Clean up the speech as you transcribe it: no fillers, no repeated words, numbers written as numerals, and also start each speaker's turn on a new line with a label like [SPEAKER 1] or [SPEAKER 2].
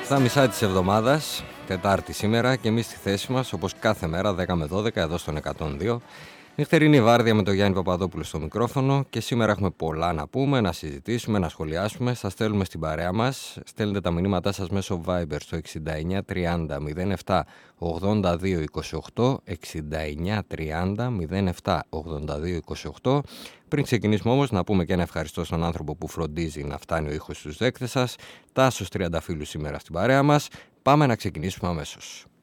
[SPEAKER 1] Στα μισά της εβδομάδας, Τετάρτη σήμερα, και εμείς στη θέση μας, όπως κάθε μέρα, 10 με 12, εδώ στον 102. Νυχτερινή βάρδια με τον Γιάννη Παπαδόπουλο στο μικρόφωνο και σήμερα έχουμε πολλά να πούμε, να συζητήσουμε, να σχολιάσουμε. Σας στέλνουμε στην παρέα μας. Στέλνετε τα μηνύματά σας μέσω Viber στο 69 30 07 82 28, 69 30 07 82 28. Πριν ξεκινήσουμε όμως, να πούμε και ένα ευχαριστώ στον άνθρωπο που φροντίζει να φτάνει ο ήχος στους δέκτες σας. Τάσος Τριανταφύλου σήμερα στην παρέα μας. Πάμε να ξεκινήσουμε αμέσως.